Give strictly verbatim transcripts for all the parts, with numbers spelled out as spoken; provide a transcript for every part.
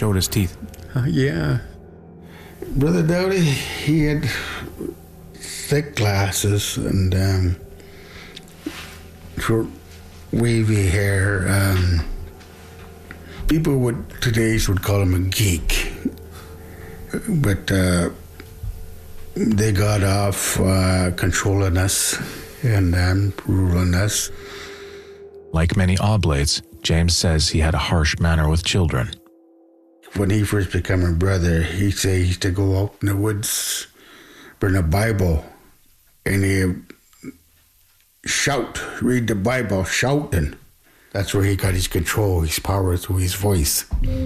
showed his teeth. Uh, yeah. Brother Dowdy, he had thick glasses and um, short, wavy hair. Um, people would today's would call him a geek, but uh, they got off uh, controlling us and um, ruling us. Like many oblates, James says he had a harsh manner with children. When he first became a brother, he'd say he used to go out in the woods, bring a Bible, and he'd shout, read the Bible, shouting. That's where he got his control, his power through his voice.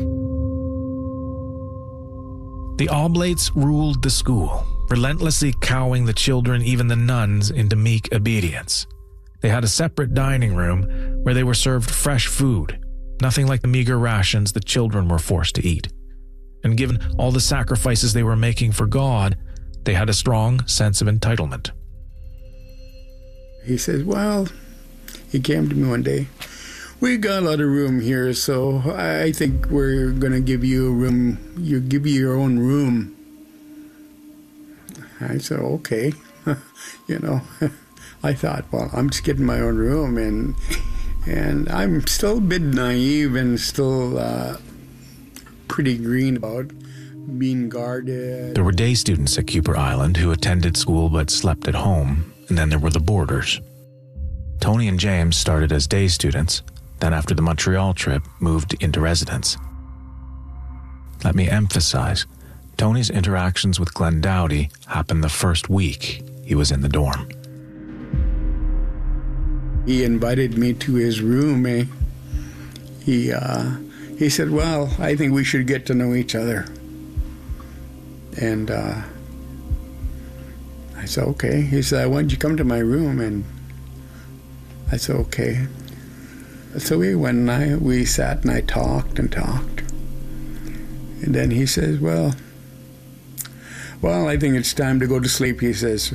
The oblates ruled the school, relentlessly cowing the children, even the nuns, into meek obedience. They had a separate dining room where they were served fresh food, nothing like the meager rations the children were forced to eat. And given all the sacrifices they were making for God, they had a strong sense of entitlement. He says, well, he came to me one day, we got a lot of room here, so I think we're going to give you a room, you give you your own room. I said, okay. You know, I thought, well, I'm just getting my own room, and and I'm still a bit naive and still uh, pretty green about being guarded. There were day students at Kuper Island who attended school but slept at home, and then there were the boarders. Tony and James started as day students, then after the Montreal trip, moved into residence. Let me emphasize, Tony's interactions with Glenn Dowdy happened the first week he was in the dorm. He invited me to his room. Eh? He uh, he said, well, I think we should get to know each other. And uh, I said, okay. He said, why don't you come to my room? And I said, okay. So we went and I, we sat and I talked and talked. And then he says, well, well, I think it's time to go to sleep, he says.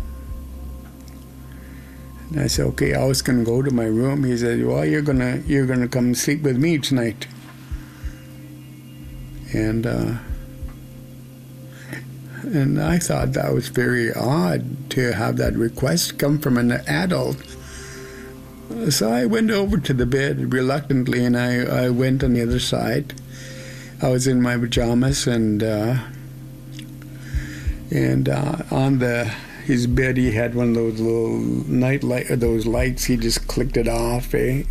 And I said, okay, I was going to go to my room. He said, well, you're going to you're gonna come sleep with me tonight. And uh, and I thought that was very odd to have that request come from an adult. So I went over to the bed reluctantly, and I, I went on the other side. I was in my pajamas, and uh, and uh, on the his bed he had one of those little night light, those lights. He just clicked it off, eh?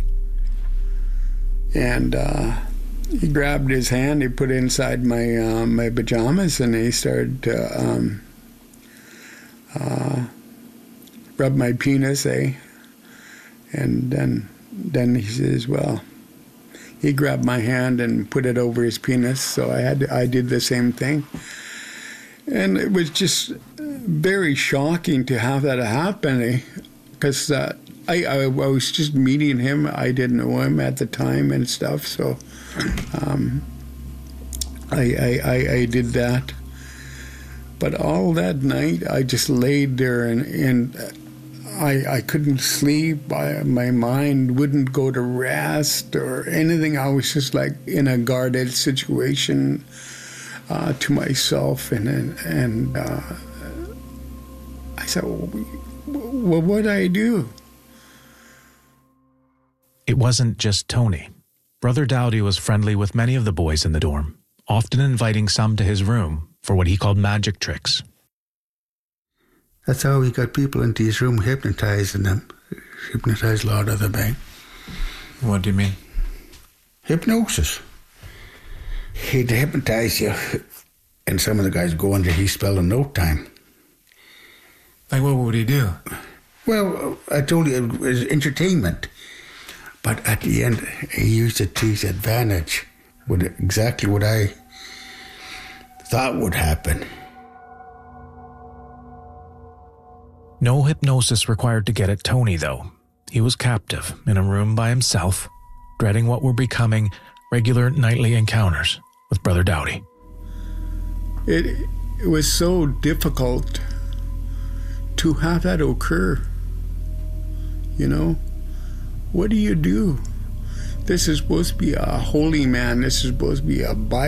And uh, he grabbed his hand, he put it inside my uh, my pajamas, and he started to um, uh, rub my penis, eh? And then then he says, well, he grabbed my hand and put it over his penis, so I had to, I did the same thing. And it was just very shocking to have that happen, because uh, I, I, I was just meeting him. I didn't know him at the time and stuff, so um, I, I, I, I did that. But all that night, I just laid there, and, and I, I couldn't sleep. I, my mind wouldn't go to rest or anything. I was just like in a guarded situation uh, to myself, and and, and uh, I said, well, what do I do? It wasn't just Tony. Brother Dowdy was friendly with many of the boys in the dorm, often inviting some to his room for what he called magic tricks. That's how he got people into his room, hypnotizing them. Hypnotized a lot of them, eh? What do you mean? Hypnosis. He'd hypnotize you, and some of the guys go under his spell in no time. Like, what would he do? Well, I told you, it was entertainment. But at the end, he used it to his advantage, with exactly what I thought would happen. No hypnosis required to get at Tony, though. He was captive in a room by himself, dreading what were becoming regular nightly encounters with Brother Dowdy. It, it was so difficult to have that occur. You know? What do you do? This is supposed to be a holy man. This is supposed to be a Bible.